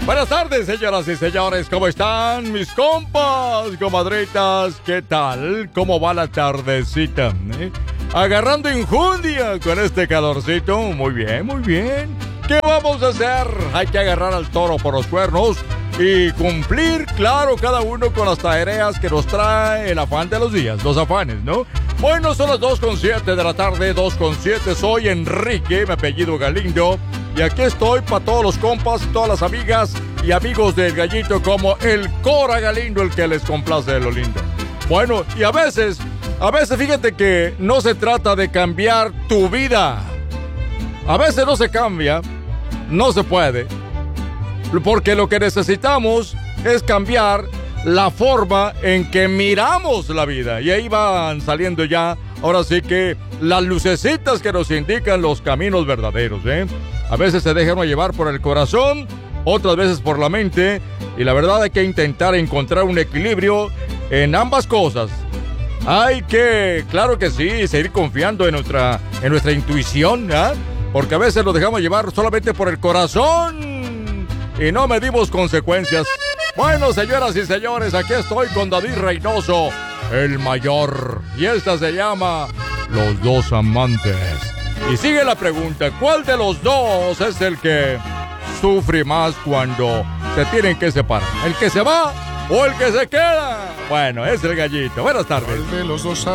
Buenas tardes, señoras y señores, ¿cómo están mis compas, comadritas? ¿Qué tal? ¿Cómo va la tardecita? Agarrando enjundia con este calorcito. Muy bien, muy bien. ¿Qué vamos a hacer? Hay que agarrar al toro por los cuernos y cumplir, claro, cada uno con las tareas que nos trae el afán de los días, los afanes, ¿no? Bueno, son las 2:07 de la tarde, 2:07. Soy Enrique, mi apellido Galindo. Y aquí estoy para todos los compas, todas las amigas y amigos del Gallito, como el Cora Galindo, el que les complace de lo lindo. Bueno, y a veces fíjate que no se trata de cambiar tu vida. A veces no se cambia, no se puede. Porque lo que necesitamos es cambiar la forma en que miramos la vida. Y ahí van saliendo ya, ahora sí que, las lucecitas que nos indican los caminos verdaderos, ¿eh? A veces se deja uno llevar por el corazón, otras veces por la mente, y la verdad hay que intentar encontrar un equilibrio en ambas cosas. Hay que, claro que sí, seguir confiando en nuestra intuición, ¿eh? Porque a veces lo dejamos llevar solamente por el corazón y no medimos consecuencias. Bueno, señoras y señores, aquí estoy con David Reynoso, el mayor, y esta se llama Los Dos Amantes. Y sigue la pregunta, ¿cuál de los dos es el que sufre más cuando se tienen que separar? ¿El que se va o el que se queda? Bueno, es el Gallito. Buenas tardes. ¿Cuál de los dos